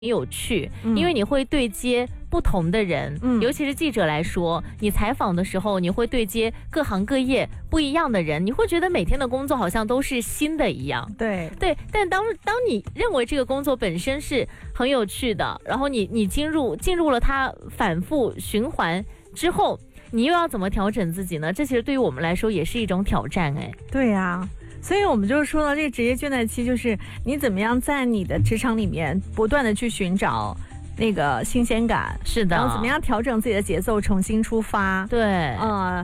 有趣，因为你会对接不同的人，尤其是记者来说，你采访的时候，你会对接各行各业不一样的人，你会觉得每天的工作好像都是新的一样。 对， 但当你认为这个工作本身是很有趣的，然后你进入了它反复循环之后，你又要怎么调整自己呢？这其实对于我们来说也是一种挑战。 对呀。所以我们就说了，这个职业倦怠期就是你怎么样在你的职场里面不断的去寻找那个新鲜感， 是的， 然后怎么样调整自己的节奏，重新出发。 对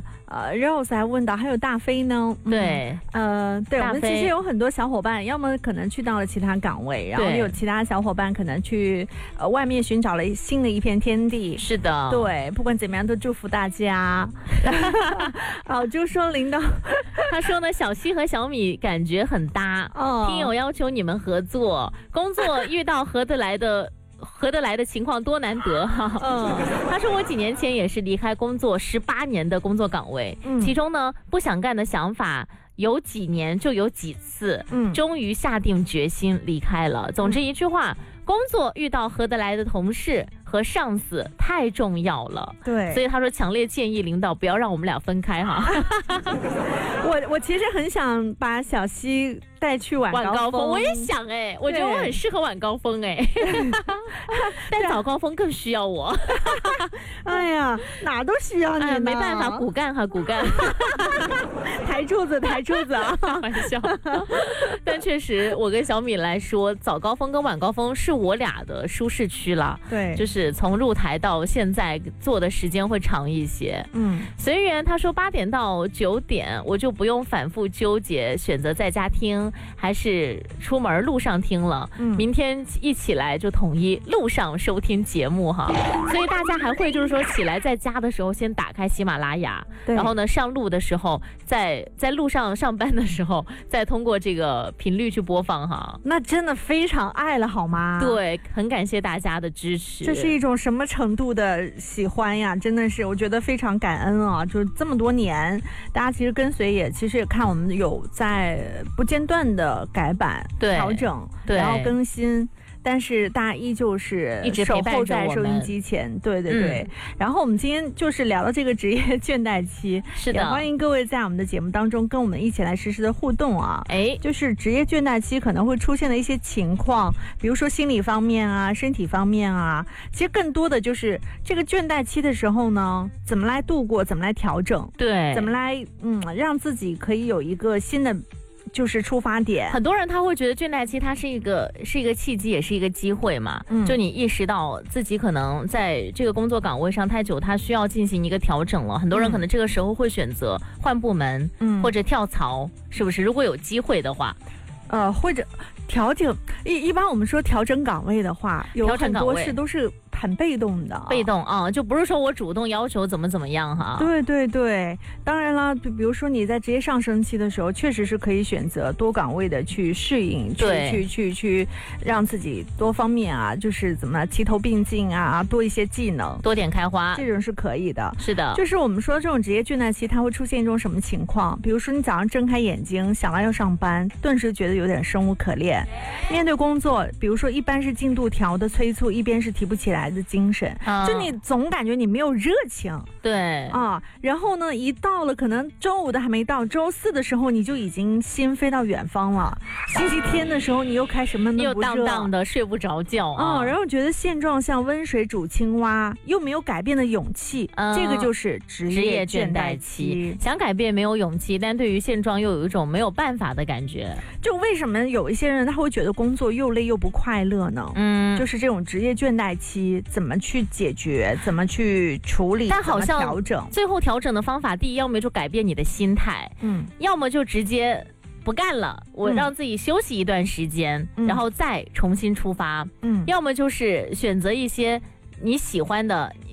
，Rose 还问到还有大飞呢， 对， 对，我们其实有很多小伙伴，要么可能去到了其他岗位，然后有其他小伙伴可能去外面寻找了新的一片天地。 是的， 对，不管怎么样都祝福大家。就说领导， 他说呢，小西和小米感觉很搭，听友要求你们合作，工作遇到合得来的情况多难得哈。他说我几年前也是离开工作18年的工作岗位，其中呢不想干的想法有几年就有几次，终于下定决心离开了。总之一句话，工作遇到合得来的同事和上司太重要了。 对， 所以他说强烈建议领导不要让我们俩分开哈。 我其实很想把小西带去晚高峰， 我也想我觉得我很适合晚高峰但早高峰更需要我。 哎呀，哪都需要你呢， 没办法，骨干抬柱子啊， 开玩笑。但确实，我跟小米来说，早高峰跟晚高峰是我俩的舒适区了。 对， 就是从入台到现在做的时间会长一些。随缘他说8点到9点，我就不用反复纠结选择在家听还是出门路上听了。明天一起来就统一路上收听节目哈。所以大家还会就是说起来在家的时候先打开喜马拉雅，然后呢上路的时候在路上上班的时候再通过这个频率去播放哈。 那真的非常爱了好吗？ 对，很感谢大家的支持。 这是一种什么程度的喜欢呀？真的是我觉得非常感恩啊！就是这么多年，大家其实跟随其实也看我们有在不间断的改版、调整，然后更新。但是大家依旧是一直守候在收音机前，对。然后我们今天就是聊到这个职业倦怠期， 是的， 也欢迎各位在我们的节目当中跟我们一起来实时的互动啊。就是职业倦怠期可能会出现的一些情况，比如说心理方面啊、身体方面啊，其实更多的就是这个倦怠期的时候呢，怎么来度过，怎么来调整， 对， 怎么来让自己可以有一个新的。就是出发点， 很多人他会觉得倦怠期它是一个契机，也是一个机会嘛。就你意识到自己可能在这个工作岗位上太久，他需要进行一个调整了。很多人可能这个时候会选择换部门，或者跳槽，是不是？如果有机会的话， 或者调整。一般我们说调整岗位的话，有很多事都是很被动的， 就不是说我主动要求怎么样哈。 对，当然了，比如说你在职业上升期的时候，确实是可以选择多岗位的去适应，去让自己多方面啊，就是怎么齐头并进啊，多一些技能， 多点开花， 这种是可以的。 是的， 就是我们说这种职业倦怠期，它会出现一种什么情况？比如说你早上睁开眼睛想到要上班，顿时觉得有点生无可恋。面对工作，比如说一般是进度条的催促，一边是提不起来的精神，就你总感觉你没有热情。 对然后呢，一到了可能周5的还没到，周4的时候你就已经心飞到远方了。星期天的时候你又开始闷闷不乐， 又荡的睡不着觉然后觉得现状像温水煮青蛙，又没有改变的勇气。这个就是职业倦怠期。 想改变没有勇气，但对于现状又有一种没有办法的感觉。 就为什么有一些人他会觉得工作又累又不快乐呢？就是这种职业倦怠期怎么去解决，怎么去处理， 但好像调整。 最后调整的方法，第一，要么就改变你的心态，要么就直接不干了，我让自己休息一段时间，然后再重新出发，要么就是选择一些你喜欢的，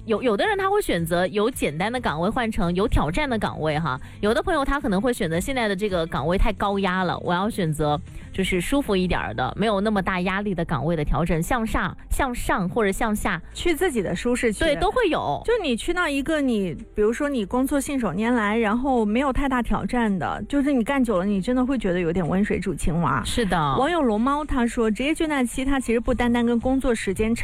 有的人他会选择由简单的岗位换成有挑战的岗位哈，有的朋友他可能会选择现在的这个岗位太高压了，我要选择就是舒服一点的，没有那么大压力的岗位的调整，向上或者向下， 去自己的舒适区， 对，都会有。 就你去到一个比如说你工作信手拈来，然后没有太大挑战的，就是你干久了，你真的会觉得有点温水煮青蛙。 是的， 网友龙猫他说，职业倦怠期它其实不单单跟工作时间